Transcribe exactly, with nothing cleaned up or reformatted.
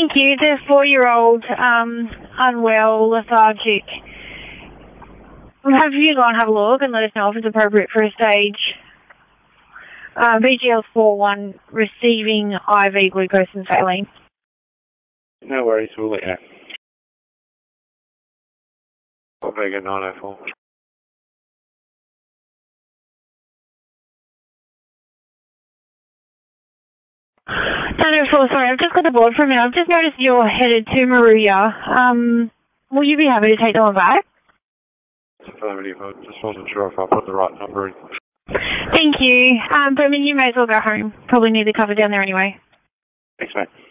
Thank you. The four-year-old, um, unwell, lethargic. Have you go and have a look and let us know if it's appropriate for a stage. Uh, B G L four one receiving I V glucose and saline. No worries, we'll let you know. Vega nine oh four. nine oh four, sorry, I've just got the board for a minute. I've just noticed you're headed to Maruya. Um, will you be happy to take them back? Affirmative, I just wasn't sure if I put the right number in. Thank you. Um, but I mean, you may as well go home. Probably need the cover down there anyway. Thanks, mate.